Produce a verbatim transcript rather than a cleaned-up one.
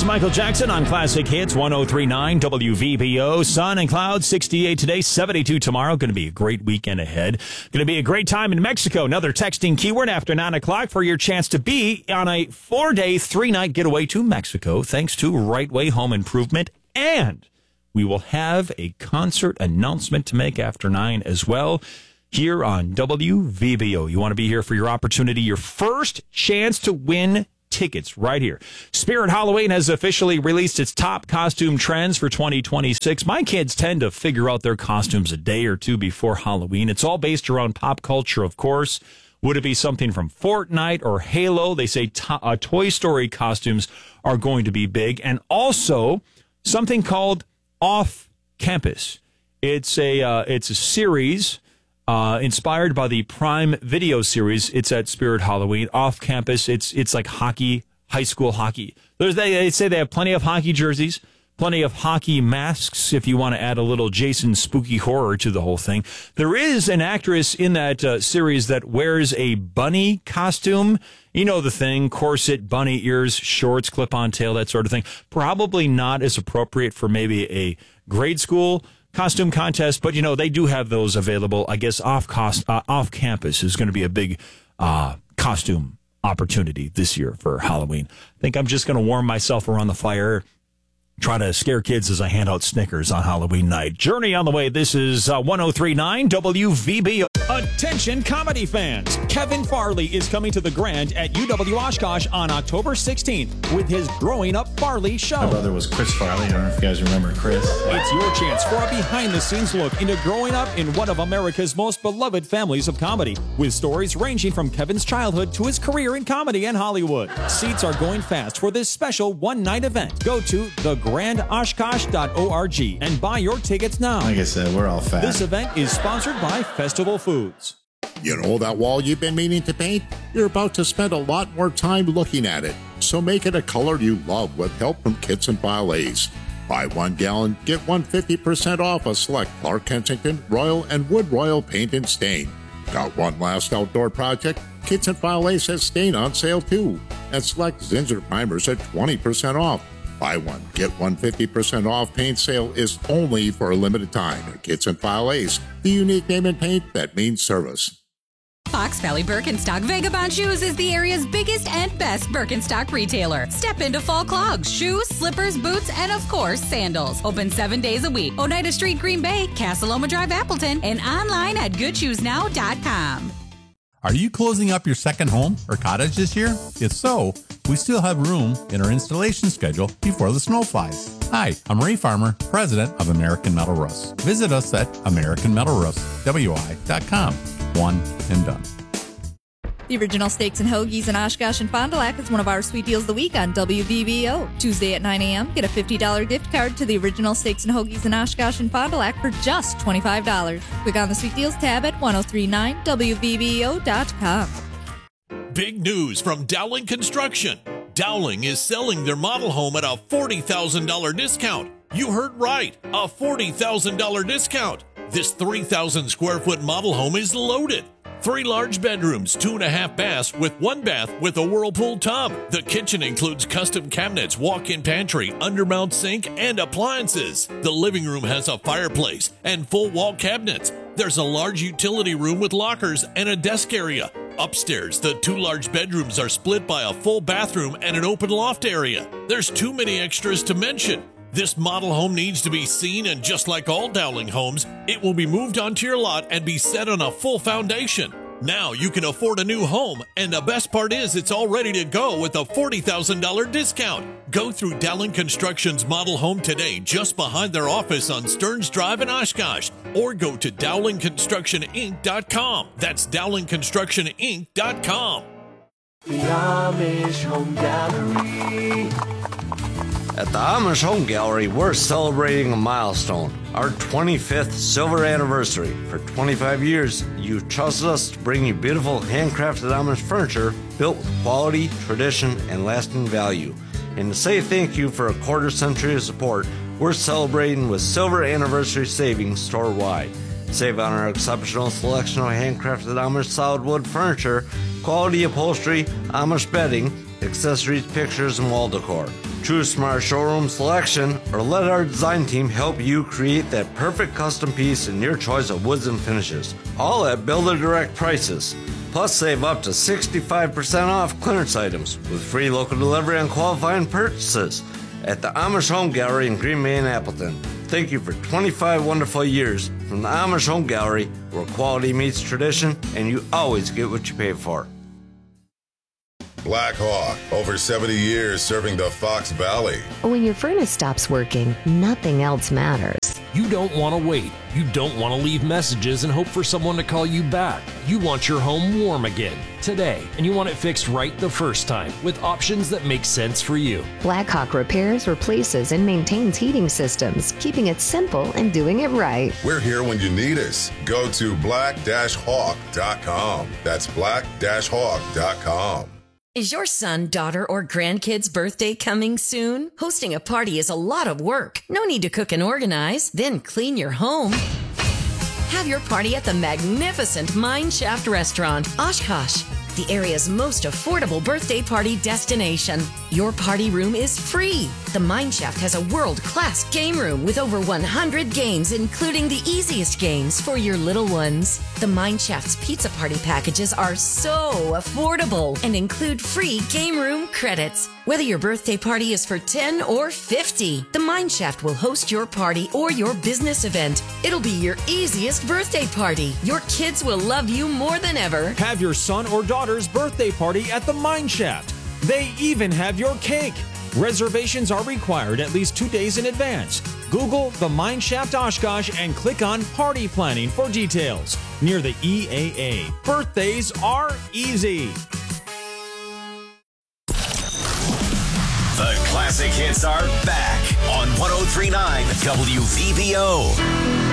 is Michael Jackson on Classic Hits one oh three point nine W V B O. Sun and clouds, sixty-eight today, seventy-two tomorrow. Going to be a great weekend ahead. Going to be a great time in Mexico. Another texting keyword after nine o'clock for your chance to be on a four-day, three-night getaway to Mexico thanks to Right Way Home Improvement. And we will have a concert announcement to make after nine as well here on W V B O. You want to be here for your opportunity, your first chance to win tickets right here. Spirit Halloween has officially released its top costume trends for twenty twenty-six. My kids tend to figure out their costumes a day or two before Halloween. It's all based around pop culture, of course. Would it be something from Fortnite or Halo? They say to- uh, Toy Story costumes are going to be big. And also something called Off Campus. It's a, uh, it's a series Uh, inspired by the Prime Video series. It's at Spirit Halloween. Off campus, it's it's like hockey, high school hockey. There's, they, they say they have plenty of hockey jerseys, plenty of hockey masks if you want to add a little Jason spooky horror to the whole thing. There is an actress in that uh, series that wears a bunny costume. You know the thing, corset, bunny ears, shorts, clip-on tail, that sort of thing. Probably not as appropriate for maybe a grade school costume contest, but you know they do have those available. I guess off cost uh, off campus is going to be a big uh, costume opportunity this year for Halloween. I think I'm just going to warm myself around the fire, try to scare kids as I hand out Snickers on Halloween night. Journey on the way. This is uh, one oh three point nine W V B O. Attention comedy fans. Kevin Farley is coming to the Grand at U W Oshkosh on October sixteenth with his Growing Up Farley show. My brother was Chris Farley. I don't know if you guys remember Chris. It's your chance for a behind-the-scenes look into growing up in one of America's most beloved families of comedy, with stories ranging from Kevin's childhood to his career in comedy and Hollywood. Seats are going fast for this special one-night event. Go to the grand oshkosh dot org and buy your tickets now. Like I said, we're all fat. This event is sponsored by Festival Foods. You know that wall you've been meaning to paint? You're about to spend a lot more time looking at it, so make it a color you love with help from Kitson File Ace. Buy one gallon, get one fifty percent off a select Clark Kensington, Royal, and Wood Royal paint and stain. Got one last outdoor project? Kitson File Ace has stain on sale too, and select Zinsser primers at twenty percent off. Buy one, get one fifty percent off paint sale is only for a limited time at Kitson File Ace, the unique name in paint that means service. Fox Valley Birkenstock Vagabond Shoes is the area's biggest and best Birkenstock retailer. Step into fall clogs, shoes, slippers, boots, and of course, sandals. Open seven days a week. Oneida Street, Green Bay, Casaloma Drive, Appleton, and online at good shoes now dot com. Are you closing up your second home or cottage this year? If so, we still have room in our installation schedule before the snow flies. Hi, I'm Ray Farmer, president of American Metal Roofs. Visit us at American Metal Roofs, W I dot com. One and done. The Original Steaks and Hoagies in Oshkosh and Fond du Lac is one of our sweet deals of the week on W V B O. Tuesday at nine a.m., get a fifty dollars gift card to the Original Steaks and Hoagies in Oshkosh and Fond du Lac for just twenty-five dollars. Click on the Sweet Deals tab at ten thirty-nine W V B O dot com. Big news from Dowling Construction. Dowling is selling their model home at a forty thousand dollars discount. You heard right, a forty thousand dollars discount. This three thousand square foot model home is loaded. Three large bedrooms, two and a half baths with one bath with a Whirlpool tub. The kitchen includes custom cabinets, walk-in pantry, undermount sink, and appliances. The living room has a fireplace and full wall cabinets. There's a large utility room with lockers and a desk area. Upstairs, the two large bedrooms are split by a full bathroom and an open loft area. There's too many extras to mention. This model home needs to be seen, and just like all Dowling homes, it will be moved onto your lot and be set on a full foundation. Now you can afford a new home, and the best part is it's all ready to go with a forty thousand dollars discount. Go through Dowling Construction's model home today just behind their office on Stearns Drive in Oshkosh, or go to Dowling Construction Inc dot com. That's Dowling Construction Inc dot com. The Amish Home Gallery. At the Amish Home Gallery, we're celebrating a milestone, our twenty-fifth silver anniversary. For twenty-five years, you've trusted us to bring you beautiful handcrafted Amish furniture built with quality, tradition, and lasting value. And to say thank you for a quarter century of support, we're celebrating with silver anniversary savings store-wide. Save on our exceptional selection of handcrafted Amish solid wood furniture, quality upholstery, Amish bedding, accessories, pictures, and wall decor. Choose from our showroom selection or let our design team help you create that perfect custom piece in your choice of woods and finishes. All at Builder Direct prices. Plus, save up to sixty-five percent off clearance items with free local delivery on qualifying purchases at the Amish Home Gallery in Green Bay and Appleton. Thank you for twenty-five wonderful years from the Amish Home Gallery, where quality meets tradition and you always get what you pay for. Black Hawk, over seventy years serving the Fox Valley. When your furnace stops working, nothing else matters. You don't want to wait. You don't want to leave messages and hope for someone to call you back. You want your home warm again, today, and you want it fixed right the first time with options that make sense for you. Blackhawk repairs, replaces, and maintains heating systems, keeping it simple and doing it right. We're here when you need us. Go to black hawk dot com. That's black hawk dot com. Is your son, daughter, or grandkid's birthday coming soon? Hosting a party is a lot of work. No need to cook and organize, then clean your home. Have your party at the magnificent Mineshaft Restaurant, Oshkosh, the area's most affordable birthday party destination. Your party room is free. The Mineshaft has a world-class game room with over one hundred games, including the easiest games for your little ones. The Mineshaft's pizza party packages are so affordable and include free game room credits. Whether your birthday party is for ten or fifty, the Mineshaft will host your party or your business event. It'll be your easiest birthday party. Your kids will love you more than ever. Have your son or daughter's birthday party at the Mineshaft. They even have your cake. Reservations are required at least two days in advance. Google the Mineshaft Oshkosh and click on Party Planning for details. Near the E A A. Birthdays are easy. The classic hits are back on one oh three point nine W V B O.